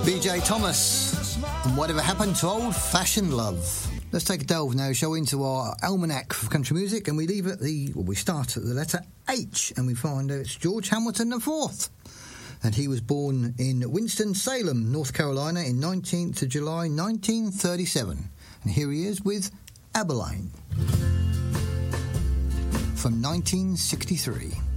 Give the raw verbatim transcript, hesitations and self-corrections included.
B J Thomas and Whatever Happened to Old-Fashioned Love. Let's take a delve now, shall we, into our almanac for country music, and we leave at the, well, we start at the letter H, and we find it's George Hamilton the fourth. And he was born in Winston-Salem, North Carolina, in nineteenth of July, nineteen thirty-seven. And here he is with Abilene from nineteen sixty-three.